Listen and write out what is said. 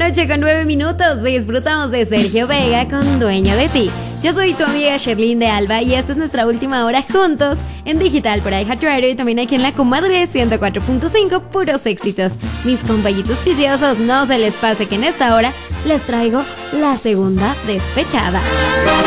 noche con 9 minutos. Disfrutamos de Sergio Vega con Dueño de Ti. Yo soy tu amiga Sherlyn de Alba y esta es nuestra última hora juntos en digital por iHeartRadio y también aquí en la Comadre 104.5, puros éxitos. Mis compañitos viciosos, no se les pase que en esta hora les traigo la segunda despechada.